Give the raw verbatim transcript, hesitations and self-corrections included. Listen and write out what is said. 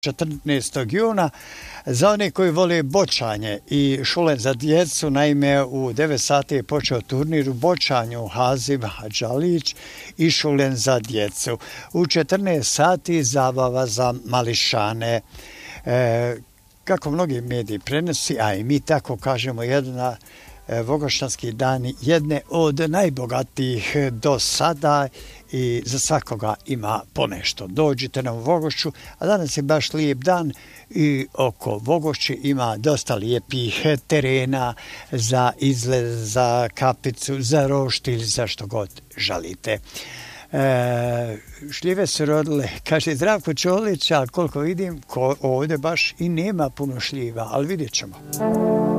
četrnaestog juna za one koji vole bočanje i šulen za djecu. Naime, u devet sati je počeo turnir u bočanju Hazim Hadžalić i šulen za djecu. U četrnaest sati zabava za mališane. E, kako mnogi mediji prenosi, a i mi tako kažemo, jedna Vogošćanski dani jedne od najbogatijih do sada i za svakoga ima ponešto. Dođite na Vogošću, a danas je baš lijep dan i oko Vogošće ima dosta lijepih terena za izlet, za kapicu, za roštilj, za što god želite. E, šljive su rodile, kaže Zdravko Čolić, a koliko vidim, ko ovdje baš i nema puno šljiva, ali vidjet ćemo.